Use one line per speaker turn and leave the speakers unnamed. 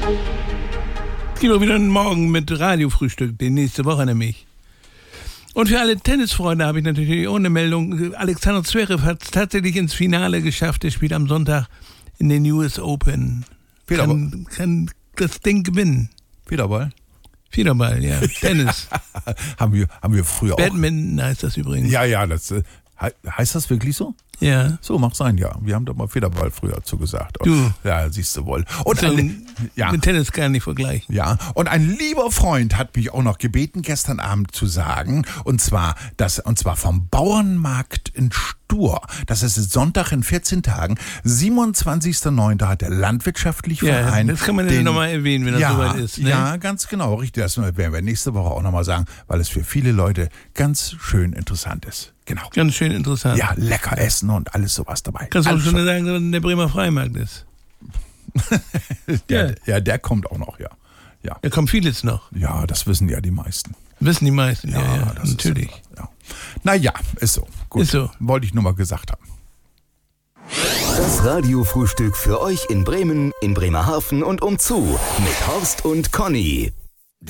Es gibt auch wieder einen Morgen mit Radiofrühstück, die nächste Woche nämlich. Und für alle Tennisfreunde habe ich natürlich ohne Meldung. Alexander Zverev hat es tatsächlich ins Finale geschafft. Er spielt am Sonntag in den US Open. Kann das Ding gewinnen.
Federball,
ja. Tennis.
haben wir früher auch.
Badminton heißt das übrigens.
Ja, das heißt das wirklich so?
Ja.
So, mag sein, ja. Wir haben doch mal Federball früher zugesagt.
Du.
Ja, siehst du wohl. Und
mit Tennis kann ich nicht vergleichen.
Ja, und ein lieber Freund hat mich auch noch gebeten, gestern Abend zu sagen, und zwar vom Bauernmarkt in Stur. Das ist Sonntag in 14 Tagen, 27.09. hat der landwirtschaftliche Verein.
Das kann man ja nochmal erwähnen, wenn das soweit ist. Ne?
Ja, ganz genau, richtig. Das werden wir nächste Woche auch nochmal sagen, weil es für viele Leute ganz schön interessant ist. Genau.
Ganz schön interessant.
Ja, lecker essen und alles sowas dabei.
Kannst du auch schon sagen, dass der Bremer Freimarkt ist?
der kommt auch noch, ja.
Da kommt vieles noch.
Ja, das wissen ja die meisten.
Wissen die meisten, ja,
das
natürlich.
Naja, ist so. Gut.
Ist so.
Wollte ich nur mal gesagt haben.
Das Radiofrühstück für euch in Bremen, in Bremerhaven und umzu mit Horst und Conny.